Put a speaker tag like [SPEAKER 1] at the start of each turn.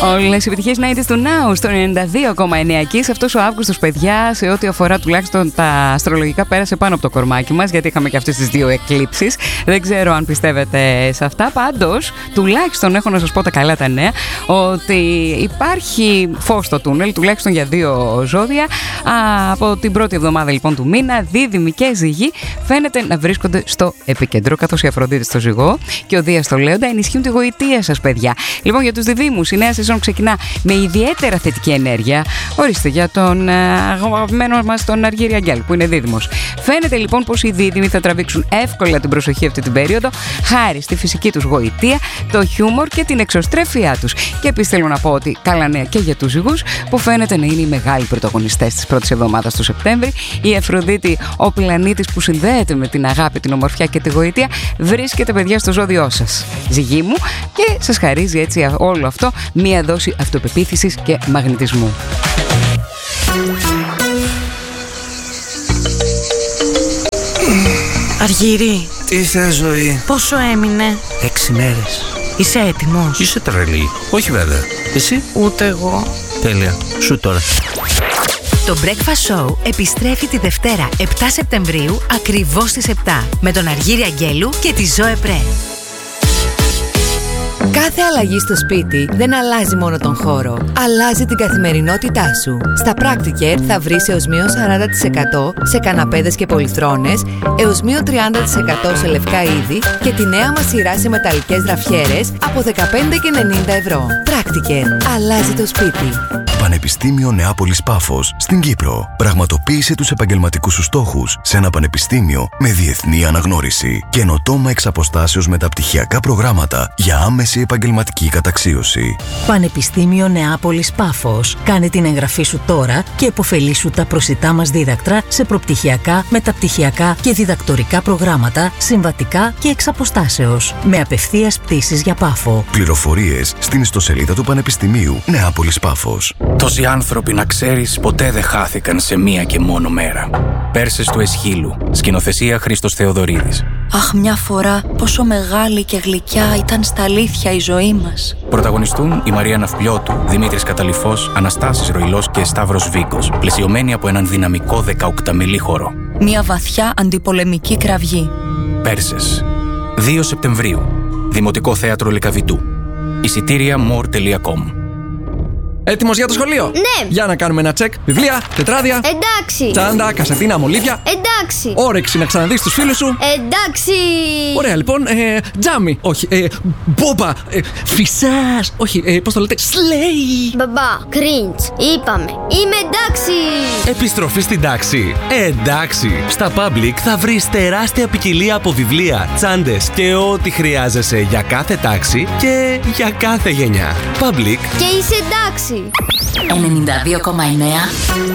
[SPEAKER 1] Όλες οι επιτυχίες να είναι του Now στο 92,9 εκεί. Σε αυτός ο Αύγουστος, παιδιά, σε ό,τι αφορά τουλάχιστον τα αστρολογικά, πέρασε πάνω από το κορμάκι μας, γιατί είχαμε και αυτές τις δύο εκλήψεις. Δεν ξέρω αν πιστεύετε σε αυτά. Πάντως, τουλάχιστον έχω να σας πω τα καλά τα νέα, ότι υπάρχει φως στο τούνελ, τουλάχιστον για 2 ζώδια. Από την πρώτη εβδομάδα λοιπόν του μήνα, Δίδυμοι και Ζυγοί φαίνεται να βρίσκονται στο επίκεντρο, καθώς η Αφροδίτη στο Ζυγό και ο Δίας στο Λέοντα ενισχύουν τη γοητεία σας, παιδιά. Λοιπόν, για τους Διδύμους, η νέα σεζόν ξεκινά με ιδιαίτερα θετική ενέργεια. Ορίστε, για τον αγαπημένο μας τον Αργύρι Αγγέλ, που είναι Δίδυμος. Φαίνεται λοιπόν πως οι Δίδυμοι θα τραβήξουν εύκολα την προσοχή αυτή την περίοδο, χάρη στη φυσική τους γοητεία, το χιούμορ και την εξωστρέφειά τους. Και επίσης θέλω να πω ότι καλά νέα και για τους Ζυγούς, που φαίνεται να είναι οι μεγάλοι πρωταγωνιστές της πρώτης εβδομάδας του Σεπτέμβρη. Η Αφροδίτη, ο πλανήτης που συνδέεται με την αγάπη, την ομορφιά και τη γοητεία, βρίσκεται, παιδιά, στο ζώδιό σας, Ζυγοί μου, και σας χαρίζει έτσι όλο αυτό μία δόση αυτοπεποίθησης και μαγνητισμού.
[SPEAKER 2] Αργύρι.
[SPEAKER 3] Τι θες, ζωή?
[SPEAKER 2] Πόσο έμεινε?
[SPEAKER 3] 6 μέρες.
[SPEAKER 2] Είσαι έτοιμος?
[SPEAKER 3] Είσαι τρελή? Όχι βέβαια. Εσύ?
[SPEAKER 2] Ούτε εγώ.
[SPEAKER 3] Τέλεια. Σου τώρα.
[SPEAKER 4] Το Breakfast Show επιστρέφει τη Δευτέρα 7 Σεπτεμβρίου ακριβώς στις 7 με τον Αργύρι Αγγέλου και τη Ζωέ Πρέ. Κάθε αλλαγή στο σπίτι δεν αλλάζει μόνο τον χώρο, αλλάζει την καθημερινότητά σου. Στα Practicare θα βρεις έως μείον 40% σε καναπέδες και πολυθρόνες, έως μείον 30% σε λευκά είδη και τη νέα μας σειρά σε μεταλλικές γραφιέρες από 15,90 ευρώ. Practicare. Αλλάζει το σπίτι.
[SPEAKER 5] Πανεπιστήμιο Νεάπολης Πάφος στην Κύπρο. Πραγματοποίησε τους επαγγελματικούς σου στόχους σε ένα πανεπιστήμιο με διεθνή αναγνώριση. Καινοτόμα εξ αποστάσεως μεταπτυχιακά προγράμματα για άμεση επαγγελματική καταξίωση.
[SPEAKER 4] Πανεπιστήμιο Νεάπολης Πάφος. Κάνε την εγγραφή σου τώρα και επωφελήσου τα προσιτά μας δίδακτρα σε προπτυχιακά, μεταπτυχιακά και διδακτορικά προγράμματα, συμβατικά και εξ αποστάσεως. Με απευθείας πτήσεις για Πάφο.
[SPEAKER 5] Πληροφορίες στην ιστοσελίδα του Πανεπιστημίου Νεάπολης Πάφος.
[SPEAKER 3] Τόσοι άνθρωποι, να ξέρεις, ποτέ δεν χάθηκαν σε μία και μόνο μέρα. Πέρσες του Εσχύλου. Σκηνοθεσία Χρήστος Θεοδωρίδης.
[SPEAKER 2] Αχ, μια φορά πόσο μεγάλη και γλυκιά ήταν στα αλήθεια η ζωή μας.
[SPEAKER 3] Πρωταγωνιστούν η Μαρία Ναυπλιώτου, Δημήτρης Καταλυφός, Αναστάσης Ροϊλός και Σταύρος Βίκος, πλαισιωμένοι από έναν δυναμικό 18μελή χώρο.
[SPEAKER 2] Μια βαθιά αντιπολεμική κραυγή.
[SPEAKER 3] Πέρσες. 2 Σεπτεμβρίου. Δημοτικό Θέατρο Λυκαβητού. Εισιτήρια more.com.
[SPEAKER 6] Έτοιμος για το σχολείο?
[SPEAKER 7] Ναι!
[SPEAKER 6] Για να κάνουμε ένα τσεκ. Βιβλία, τετράδια.
[SPEAKER 7] Εντάξει!
[SPEAKER 6] Τσάντα, κασετίνα, μολύβια.
[SPEAKER 7] Εντάξει!
[SPEAKER 6] Όρεξη να ξαναδείς τους φίλους σου.
[SPEAKER 7] Εντάξει!
[SPEAKER 6] Ωραία, λοιπόν. Τζάμι. Όχι. Μπόμπα. Φυσάς. Όχι. Πώς το λέτε? Σλέι.
[SPEAKER 7] Μπαμπά, κριντς. Είπαμε. Είμαι εντάξει!
[SPEAKER 8] Επιστροφή στην τάξη. Εντάξει. Στα Public θα βρεις τεράστια ποικιλία από βιβλία, τσάντες και ό,τι χρειάζεσαι για κάθε τάξη και για κάθε γενιά. Public.
[SPEAKER 7] Και είσαι εντάξει!
[SPEAKER 4] 92,9